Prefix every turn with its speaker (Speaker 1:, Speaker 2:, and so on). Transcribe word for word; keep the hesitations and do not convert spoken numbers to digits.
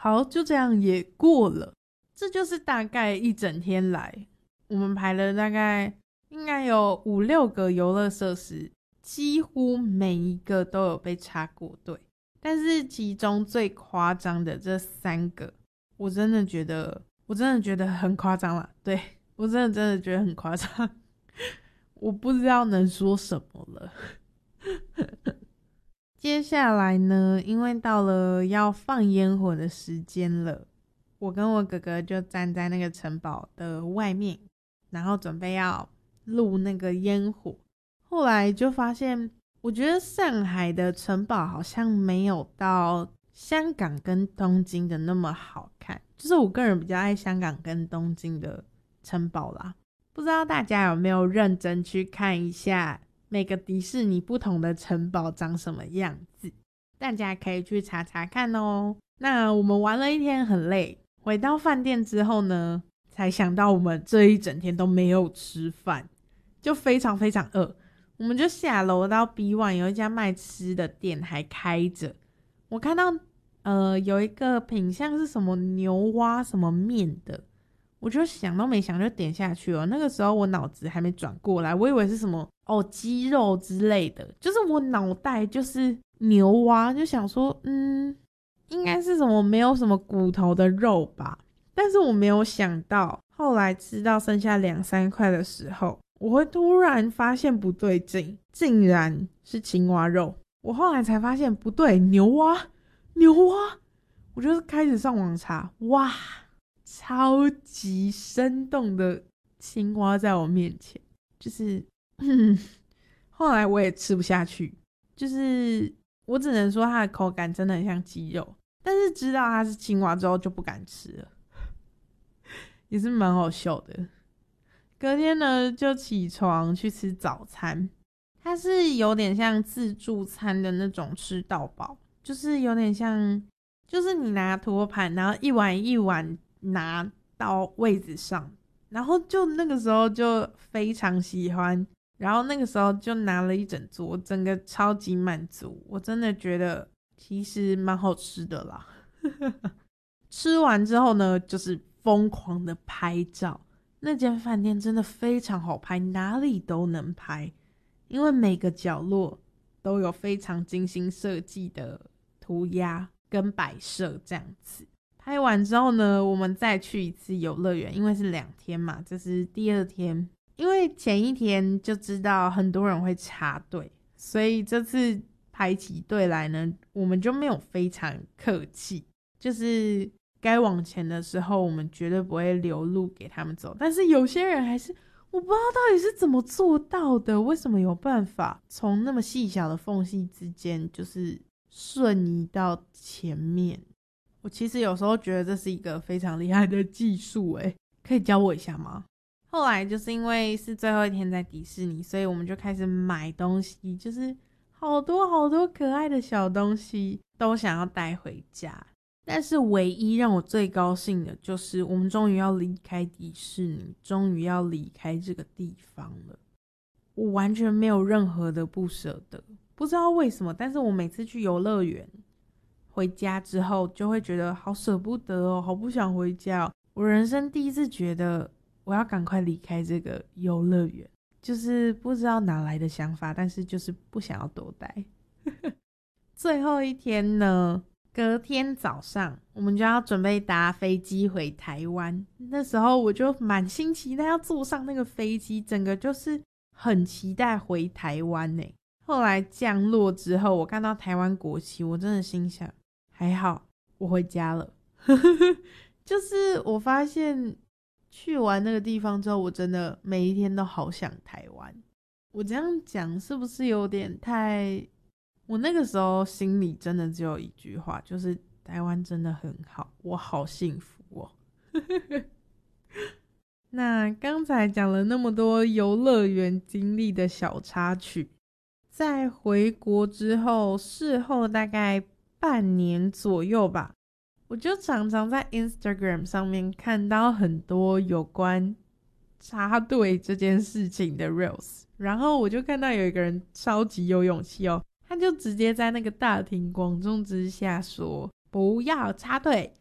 Speaker 1: 好，就这样也过了。这就是大概一整天来我们排了大概应该有五六个游乐设施，几乎每一个都有被插过队，但是其中最夸张的这三个我真的觉得我真的觉得很夸张啦，对，我真的真的觉得很夸张我不知道能说什么了接下来呢，因为到了要放烟火的时间了，我跟我哥哥就站在那个城堡的外面，然后准备要录那个烟火。后来就发现，我觉得上海的城堡好像没有到香港跟东京的那么好看，就是我个人比较爱香港跟东京的城堡啦。不知道大家有没有认真去看一下每个迪士尼不同的城堡长什么样子，大家可以去查查看哦。那我们玩了一天很累，回到饭店之后呢，才想到我们这一整天都没有吃饭，就非常非常饿。我们就下楼到 B 一 有一家卖吃的店还开着，我看到呃有一个品项是什么牛蛙什么面的，我就想都没想就点下去了。那个时候我脑子还没转过来，我以为是什么哦鸡肉之类的，就是我脑袋就是牛蛙，就想说嗯应该是什么没有什么骨头的肉吧。但是我没有想到后来吃到剩下两三块的时候，我会突然发现不对劲，竟然是青蛙肉。我后来才发现不对，牛蛙牛蛙，我就开始上网查，哇超级生动的青蛙在我面前，就是嗯，后来我也吃不下去，就是我只能说它的口感真的很像鸡肉，但是知道它是青蛙之后就不敢吃了，也是蛮好笑的。隔天呢就起床去吃早餐，它是有点像自助餐的那种吃到饱，就是有点像就是你拿托盘然后一碗一碗拿到位子上，然后就那个时候就非常喜欢，然后那个时候就拿了一整桌，整个超级满足，我真的觉得其实蛮好吃的啦吃完之后呢就是疯狂的拍照，那间饭店真的非常好拍，哪里都能拍，因为每个角落都有非常精心设计的涂鸦跟摆设这样子。拍完之后呢，我们再去一次游乐园，因为是两天嘛，这是第二天。因为前一天就知道很多人会插队，所以这次排起队来呢，我们就没有非常客气，就是该往前的时候我们绝对不会留路给他们走，但是有些人还是我不知道到底是怎么做到的，为什么有办法从那么细小的缝隙之间就是瞬移到前面。我其实有时候觉得这是一个非常厉害的技术耶，可以教我一下吗？后来就是因为是最后一天在迪士尼，所以我们就开始买东西，就是好多好多可爱的小东西都想要带回家。但是唯一让我最高兴的就是我们终于要离开迪士尼，终于要离开这个地方了。我完全没有任何的不舍得，不知道为什么，但是我每次去游乐园回家之后就会觉得好舍不得哦，好不想回家哦。我人生第一次觉得我要赶快离开这个游乐园，就是不知道哪来的想法，但是就是不想要多待最后一天呢，隔天早上我们就要准备搭飞机回台湾，那时候我就满心期待要坐上那个飞机，整个就是很期待回台湾耶。后来降落之后，我看到台湾国旗，我真的心想还好我回家了就是我发现去完那个地方之后，我真的每一天都好想台湾。我这样讲是不是有点太，我那个时候心里真的只有一句话，就是台湾真的很好，我好幸福哦那刚才讲了那么多游乐园经历的小插曲，在回国之后，事后大概半年左右吧，我就常常在 Instagram 上面看到很多有关插队这件事情的 Reels， 然后我就看到有一个人超级有勇气哦，他就直接在那个大庭广众之下说不要插队，